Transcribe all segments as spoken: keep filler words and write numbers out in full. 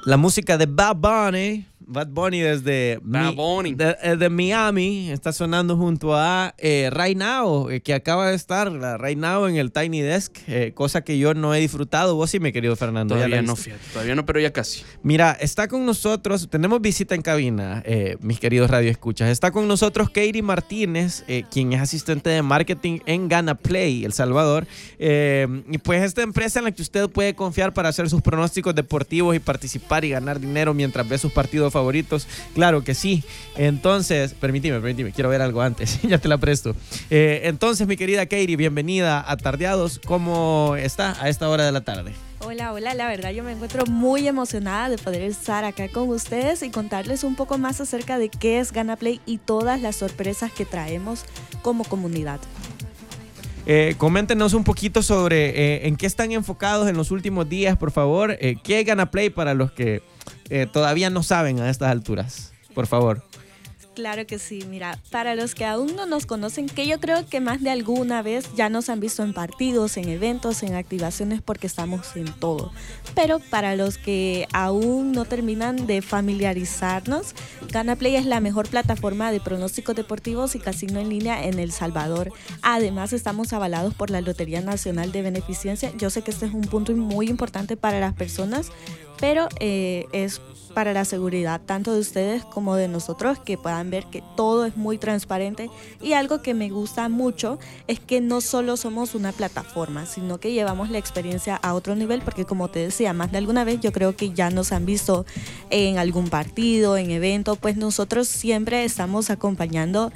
La música de Bad Bunny. Bad Bunny desde Bad mi, Bunny. De, de Miami está sonando junto a eh, Right Now, eh, que acaba de estar la Right Now en el Tiny Desk, eh, cosa que yo no he disfrutado. Vos sí, mi querido Fernando. Todavía ¿Ya no, fíjate, todavía no, pero ya casi. Mira, está con nosotros, tenemos visita en cabina, eh, mis queridos radioescuchas. Está con nosotros Katie Martínez, eh, quien es asistente de marketing en Gana Play, El Salvador. Eh, y pues esta empresa en la que usted puede confiar para hacer sus pronósticos deportivos y participar y ganar dinero mientras ve sus partidos favoritos. Claro que sí. Entonces, permíteme, permíteme, quiero ver algo antes. Ya te la presto. Eh, entonces, mi querida Katie, bienvenida a Tardeados. ¿Cómo está a esta hora de la tarde? Hola, hola, la verdad yo me encuentro muy emocionada de poder estar acá con ustedes y contarles un poco más acerca de qué es Gana Play y todas las sorpresas que traemos como comunidad. Eh, coméntenos un poquito sobre eh, en qué están enfocados en los últimos días, por favor. Eh, ¿Qué es Gana Play para los que eh, todavía no saben a estas alturas? Por favor. Claro que sí, mira, para los que aún no nos conocen, que yo creo que más de alguna vez ya nos han visto en partidos, en eventos, en activaciones, porque estamos en todo. Pero para los que aún no terminan de familiarizarnos, Gana Play es la mejor plataforma de pronósticos deportivos y casino en línea en El Salvador. Además, estamos avalados por la Lotería Nacional de Beneficencia. Yo sé que este es un punto muy importante para las personas, pero eh, es para la seguridad tanto de ustedes como de nosotros, que puedan ver que todo es muy transparente. Y algo que me gusta mucho es que no solo somos una plataforma, sino que llevamos la experiencia a otro nivel, porque como te decía, más de alguna vez yo creo que ya nos han visto en algún partido, en evento, pues nosotros siempre estamos acompañando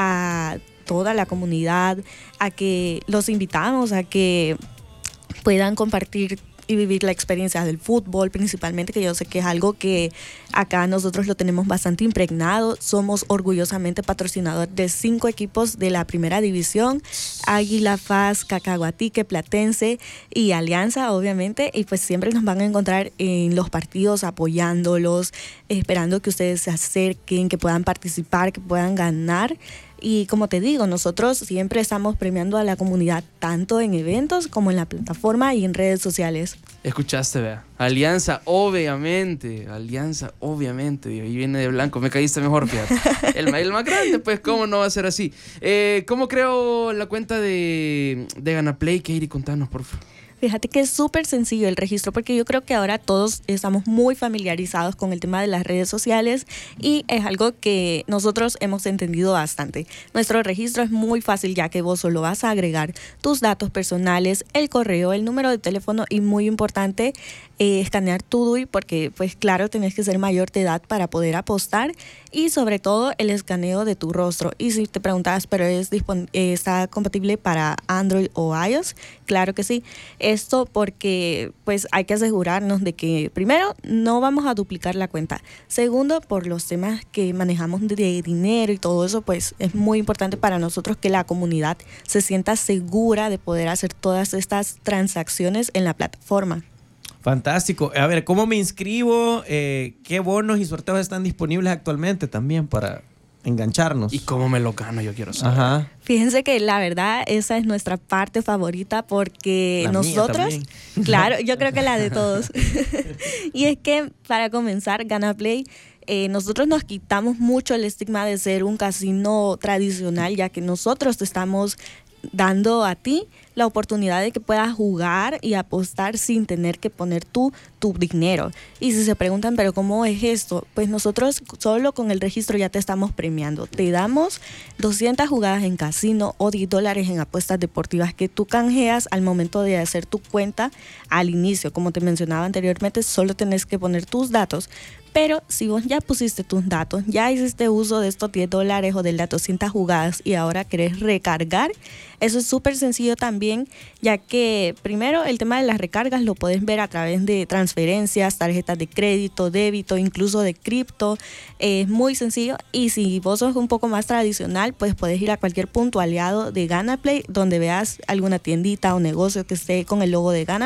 a toda la comunidad, a que los invitamos a que puedan compartir y vivir la experiencia del fútbol principalmente, que yo sé que es algo que acá nosotros lo tenemos bastante impregnado. Somos orgullosamente patrocinador de cinco equipos de la primera división: Águila, F A S, Cacahuatique, Platense y Alianza, obviamente, y pues siempre nos van a encontrar en los partidos apoyándolos, esperando que ustedes se acerquen, que puedan participar, que puedan ganar. Y como te digo, nosotros siempre estamos premiando a la comunidad, tanto en eventos como en la plataforma y en redes sociales. Escuchaste, vea. Alianza, obviamente. Alianza, obviamente. Digo, y viene de blanco. Me caíste mejor, fíjate. El, el más grande, pues, ¿cómo no va a ser así? Eh, ¿Cómo creo la cuenta de, de Gana Play? Katie, contanos, por favor. Fíjate que es súper sencillo el registro, porque yo creo que ahora todos estamos muy familiarizados con el tema de las redes sociales y es algo que nosotros hemos entendido bastante. Nuestro registro es muy fácil, ya que vos solo vas a agregar tus datos personales, el correo, el número de teléfono y, muy importante, eh, escanear tu D U I, porque pues claro, tenés que ser mayor de edad para poder apostar, y sobre todo el escaneo de tu rostro. Y si te preguntas, ¿pero es dispon- eh, está compatible para Android o iOS? Claro que sí. Esto porque pues hay que asegurarnos de que, primero, no vamos a duplicar la cuenta. Segundo, por los temas que manejamos de dinero y todo eso, pues es muy importante para nosotros que la comunidad se sienta segura de poder hacer todas estas transacciones en la plataforma. Fantástico. A ver, ¿cómo me inscribo? Eh, ¿Qué bonos y sorteos están disponibles actualmente también para engancharnos? ¿Y cómo me lo gano? Yo quiero saber. Ajá. Fíjense que la verdad esa es nuestra parte favorita, porque La nosotros, mía claro, yo creo que la de todos. Y es que para comenzar, Gana Play, eh, nosotros nos quitamos mucho el estigma de ser un casino tradicional, ya que nosotros te estamos dando a ti la oportunidad de que puedas jugar y apostar sin tener que poner tú tu dinero. Y si se preguntan, ¿pero cómo es esto? Pues nosotros solo con el registro ya te estamos premiando. Te damos doscientas jugadas en casino o diez dólares en apuestas deportivas que tú canjeas al momento de hacer tu cuenta al inicio. Como te mencionaba anteriormente, solo tenés que poner tus datos. Pero si vos ya pusiste tus datos, ya hiciste uso de estos diez dólares o de las doscientas jugadas y ahora querés recargar, eso es súper sencillo también, ya que primero el tema de las recargas lo puedes ver a través de transferencias, tarjetas de crédito, débito, incluso de cripto. Eh, es muy sencillo, y si vos sos un poco más tradicional, pues puedes ir a cualquier punto aliado de Gana Play donde veas alguna tiendita o negocio que esté con el logo de Gana